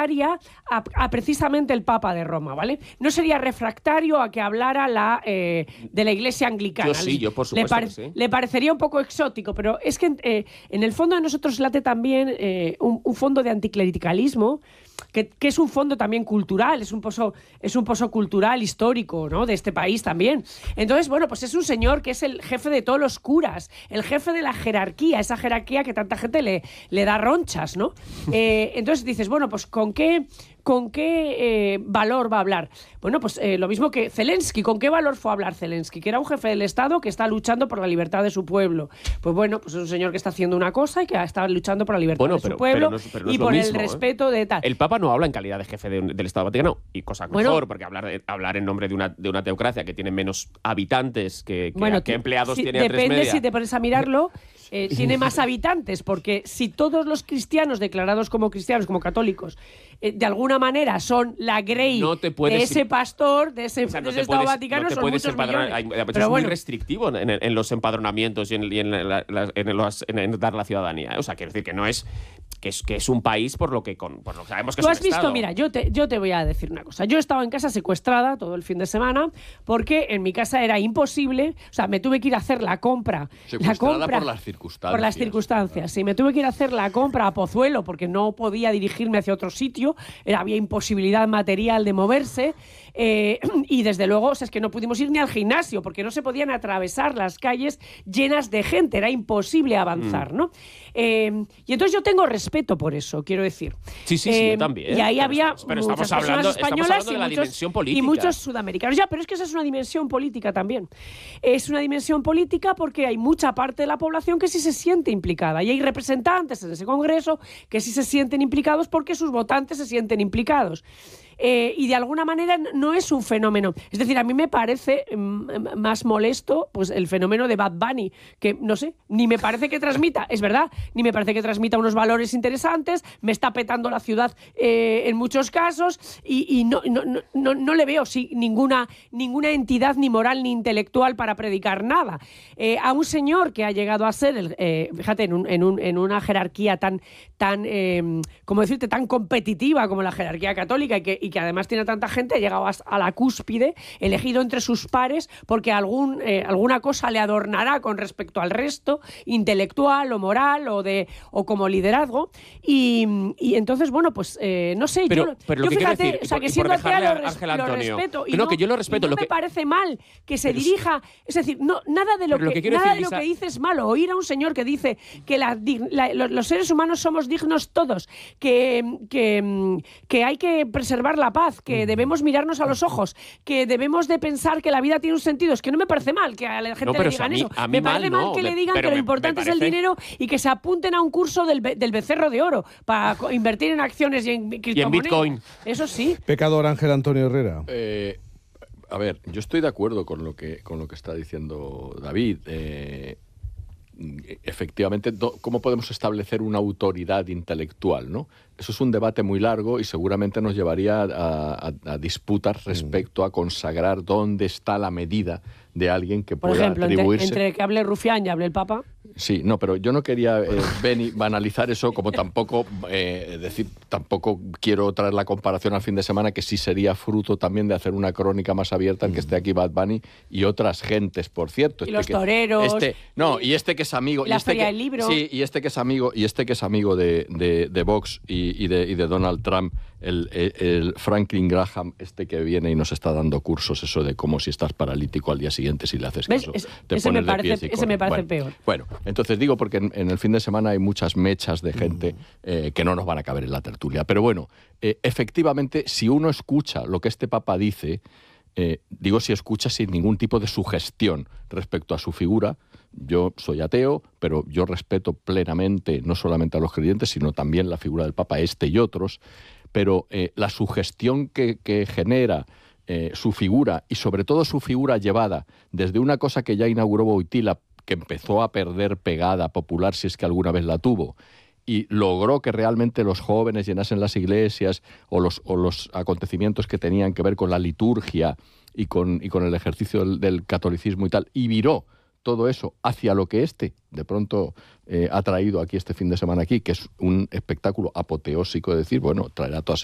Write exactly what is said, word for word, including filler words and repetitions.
refractaria a, a precisamente el Papa de Roma, ¿vale? No sería refractario a que hablara la, eh, de la Iglesia anglicana. Yo sí, yo por supuesto le, pare- que sí. le parecería un poco exótico, pero es que eh, en el fondo de nosotros late también eh, un, un fondo de anticlericalismo, que, que es un fondo también cultural, es un pozo, es un pozo cultural, histórico, ¿no?, de este país también. Entonces, bueno, pues es un señor que es el jefe de todos los curas, el jefe de la jerarquía, esa jerarquía que tanta gente le, le da ronchas, ¿no? Eh, entonces dices, bueno, pues ¿con qué, con qué eh, valor va a hablar? Bueno, pues eh, lo mismo que Zelensky. ¿Con qué valor fue a hablar Zelensky? Que era un jefe del Estado que está luchando por la libertad de su pueblo. Pues bueno, pues es un señor que está haciendo una cosa y que está luchando por la libertad Bueno, de pero- su pueblo pero no es- pero no y es lo por mismo, el ¿eh? respeto de tal. El Papa no habla en calidad de jefe de un- del Estado Vaticano, y cosa Bueno, mejor, porque hablar, de- hablar en nombre de una, de una teocracia que tiene menos habitantes que, que, Bueno, que tú- empleados si- tiene a tres depende media. si te pones a mirarlo, eh, tiene más habitantes, porque si todos los cristianos declarados como cristianos, como católicos, eh, de alguna manera son la grey No te puedes- de ese pastor, de ese, O sea, de no ese te Estado puedes, Vaticano, no te son puedes muchos empadronar. millones. Hay- a veces Pero es muy bueno, restrictivo en, en- en los empadronamientos y en, y en la- la- en los- en- en dar la ciudadanía. ¿eh? O sea, quiero decir que no es que es, que es un país por lo que, con, por lo que sabemos que tú es has un visto, Estado. mira, yo te, yo te voy a decir una cosa. Yo estaba en casa secuestrada todo el fin de semana porque en mi casa era imposible, o sea, me tuve que ir a hacer la compra. La Secuestrada compra por las circunstancias. Por las circunstancias, sí. Me tuve que ir a hacer la compra a Pozuelo porque no podía dirigirme hacia otro sitio. Era, había imposibilidad material de moverse. Eh, y desde luego, o sea, es que no pudimos ir ni al gimnasio porque no se podían atravesar las calles llenas de gente. Era imposible avanzar, Mm. ¿no? Eh, y entonces yo tengo respeto por eso, quiero decir. Sí, sí, sí, Eh, yo también. Y ahí Pero había estamos- pero estamos muchas hablando- personas estamos españolas hablando de y la muchos- dimensión y política. muchos sudamericanos. Ya, pero es que esa es una dimensión política también. Es una dimensión política porque hay mucha parte de la población que sí se siente implicada y hay representantes en ese Congreso que sí se sienten implicados porque sus votantes se sienten implicados. Eh, y de alguna manera no es un fenómeno. Es decir, a mí me parece mm, más molesto pues el fenómeno de Bad Bunny, que no sé, ni me parece que transmita, es verdad, ni me parece que transmita unos valores interesantes, me está petando la ciudad eh, en muchos casos y, y no, no, no, no, no le veo sí, ninguna, ninguna entidad ni moral ni intelectual para predicar nada. Eh, a un señor que ha llegado a ser, el, eh, fíjate, en, un, en, un, en una jerarquía tan, tan eh, ¿cómo decirte?, tan competitiva como la jerarquía católica y que y que además tiene tanta gente, ha llegado a la cúspide, elegido entre sus pares, porque algún, eh, alguna cosa le adornará con respecto al resto, intelectual o moral o de o como liderazgo. Y, y entonces, bueno, pues eh, no sé, Pero- yo, pero lo yo que quiero fíjate, decir, o sea, y por- que y siendo por atea dejarle lo, a res- Ángel lo Antonio. respeto. Y No, no, que yo lo respeto, y no lo me que- parece mal que se Pero es- dirija, es decir, no, nada de lo Pero lo que, que quiero nada decir, de lo Lisa- que dice es malo. Oír a un señor que dice que la dig- la- los, los seres humanos somos dignos todos, que, que, que hay que preservar la paz, que debemos mirarnos a los ojos, que debemos de pensar que la vida tiene un sentido. Es que no me parece mal que a la gente No, pero le si a digan mí- eso. a mí Me parece mal mal no, que me- le digan pero que lo me- importante me es el parece- dinero y que se apunten a un curso del, be- del becerro de oro para co- invertir en acciones y en criptomonedas. Bitcoin. Eso sí. Pecador Ángel Antonio Herrera. Eh, a ver, yo estoy de acuerdo con lo que, con lo que está diciendo David. Eh, efectivamente, do, ¿cómo podemos establecer una autoridad intelectual, ¿no? Eso es un debate muy largo y seguramente nos llevaría a, a, a disputas respecto a consagrar dónde está la medida de alguien que Por pueda ejemplo, entre, atribuirse. entre que hable Rufián y hable el Papa. Sí, no, pero yo no quería eh, beni- banalizar eso, como tampoco eh, decir, tampoco quiero traer la comparación al fin de semana, que sí sería fruto también de hacer una crónica más abierta en que esté aquí Bad Bunny y otras gentes, por cierto. Y Este los que- toreros, Este, no, y este que es amigo. la y este Feria que, del Libro. Sí, y este que es amigo, y este que es amigo de, de, de Vox y, y, de, y de Donald Trump, el, el, el Franklin Graham, este que viene y nos está dando cursos, eso de cómo si estás paralítico al día siguiente, si le haces ¿Ves? caso, Es- te ese me pones de parece- pies y ese me corres. parece Bueno, peor. Bueno, entonces digo porque en, en el fin de semana hay muchas mechas de gente eh, que no nos van a caber en la tertulia. Pero bueno, eh, efectivamente, si uno escucha lo que este Papa dice, eh, digo si escucha sin ningún tipo de sugestión respecto a su figura. Yo soy ateo, pero yo respeto plenamente no solamente a los creyentes, sino también la figura del Papa, este y otros. Pero eh, la sugestión que, que genera eh, su figura, y sobre todo su figura llevada desde una cosa que ya inauguró Wojtyla, que empezó a perder pegada popular, si es que alguna vez la tuvo, y logró que realmente los jóvenes llenasen las iglesias o los, o los acontecimientos que tenían que ver con la liturgia y con, y con el ejercicio del, del catolicismo y tal, y viró todo eso hacia lo que este de pronto eh, ha traído aquí este fin de semana aquí, que es un espectáculo apoteósico de decir, bueno, traerá todas